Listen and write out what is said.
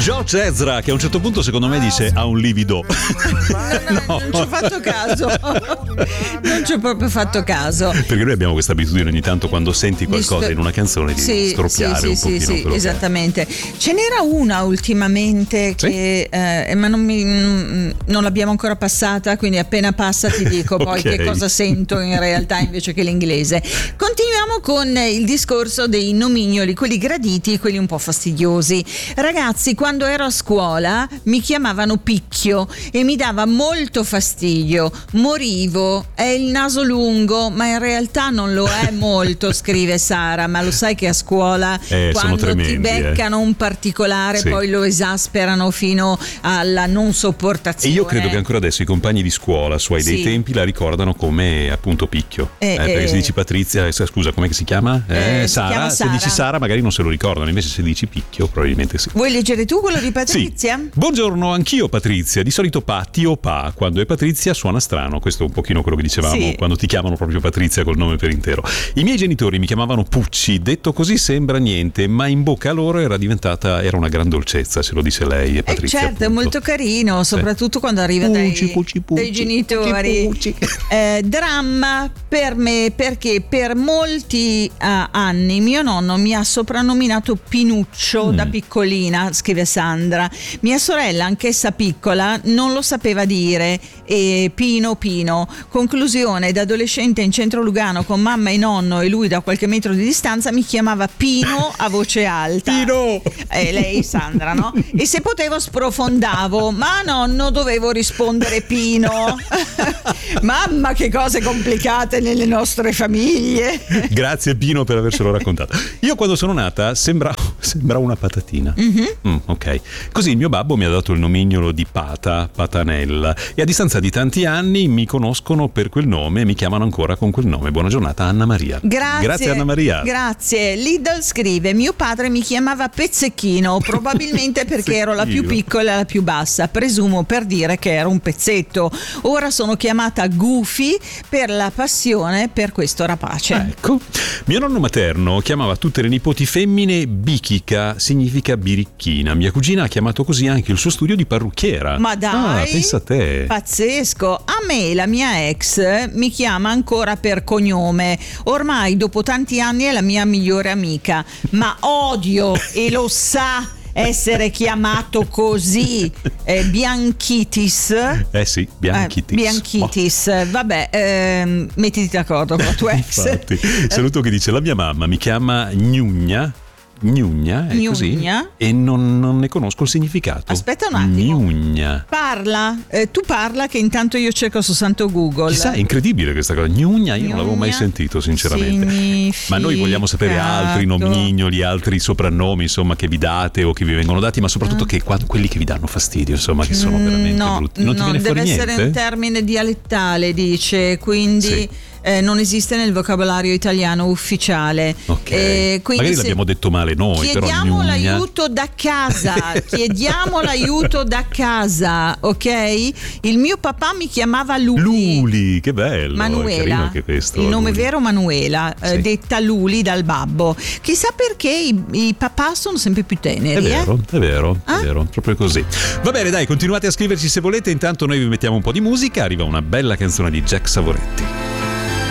George Ezra, che a un certo punto secondo me dice ha un livido. No. Non ci ho fatto caso. Non ci ho proprio fatto caso. Perché noi abbiamo questa abitudine ogni tanto, quando senti qualcosa in una canzone, di stropiare un pochino. Sì, esattamente. Ce n'era una ultimamente che ma non l'abbiamo ancora passata, quindi appena passa ti dico poi che cosa sento in realtà invece che l'inglese. Continuiamo con il discorso dei nomignoli, quelli graditi e quelli un po' fastidiosi. Ragazzi, quando ero a scuola mi chiamavano Picchio e mi dava molto fastidio, morivo, è il naso lungo, ma in realtà non lo è molto, scrive Sara, ma lo sai che a scuola quando tremendi, ti beccano un particolare poi lo esasperano fino alla non sopportazione. E io credo che ancora adesso i compagni di scuola ai dei tempi la ricordano come appunto Picchio, perché se dici Patrizia, scusa, com'è che si chiama? Sara, se dici Sara magari non se lo ricordano, invece se dici Picchio probabilmente sì. Vuoi leggere tu quello di Patrizia? Sì. Buongiorno, anch'io Patrizia, di solito Patti o Pa, quando è Patrizia suona strano, questo è un pochino quello che dicevamo quando ti chiamano proprio Patrizia col nome per intero. I miei genitori mi chiamavano Pucci, detto così sembra niente, ma in bocca a loro era una gran dolcezza, ce lo dice lei, Patrizia. Certo, appunto. È molto carino, soprattutto quando arriva dai genitori. Dramma per me, perché per molti anni mio nonno mi ha soprannominato Pinuccio da piccolina, scrive Sandra. Mia sorella, anch'essa piccola, non lo sapeva dire, e Pino. Conclusione, da adolescente in centro Lugano con mamma e nonno e lui da qualche metro di distanza mi chiamava Pino a voce alta. Pino! Lei Sandra, no? E se potevo sprofondavo, ma a nonno dovevo rispondere Pino. Mamma, che cose complicate nelle nostre famiglie. Grazie Pino per avercelo raccontato. Io quando sono nata sembravo una patatina. Ok. Così il mio babbo mi ha dato il nomignolo di Patanella, e a distanza di tanti anni mi conoscono per quel nome e mi chiamano ancora con quel nome. Buona giornata Anna Maria. Grazie Anna Maria. Grazie. Lidl scrive: mio padre mi chiamava Pezzacchino, probabilmente perché ero la più piccola e la più bassa, presumo per dire che ero un pezzetto. Ora sono chiamata Goofy per la passione per questo rapace. Ecco. Mio nonno materno chiamava tutte le nipoti femmine Bichica, significa birichina. Mia cugina ha chiamato così anche il suo studio di parrucchiera. Ma dai, pensa a te. Pazzesco. A me la mia ex mi chiama ancora per cognome. Ormai dopo tanti anni è la mia migliore amica, ma odio, e lo sa, essere chiamato così. Bianchitis. Sì, Bianchitis. Vabbè, mettiti d'accordo con la tua ex. Infatti, saluto che dice: la mia mamma mi chiama Gnugna, è così, e non ne conosco il significato. Aspetta un attimo. Gnugna. Parla, tu parla che intanto io cerco su santo Google. Chissà, è incredibile questa cosa. Gnugna, io non l'avevo mai sentito sinceramente. Ma noi vogliamo sapere altri nomignoli, altri soprannomi, insomma, che vi date o che vi vengono dati, ma soprattutto quelli che vi danno fastidio, insomma, che sono veramente brutti. Non ti viene fuori niente? Deve essere un termine dialettale, dice, quindi non esiste nel vocabolario italiano ufficiale. Ok. Magari l'abbiamo detto male noi, chiediamo però l'aiuto da casa. Chiediamo l'aiuto da casa, ok? Il mio papà mi chiamava Luli, che bello. Manuela, anche questo, il nome Luli. vero Manuela, detta Luli dal babbo. Chissà perché i papà sono sempre più teneri. È vero, proprio così. Va bene, dai, continuate a scriverci se volete. Intanto noi vi mettiamo un po' di musica. Arriva una bella canzone di Jack Savoretti.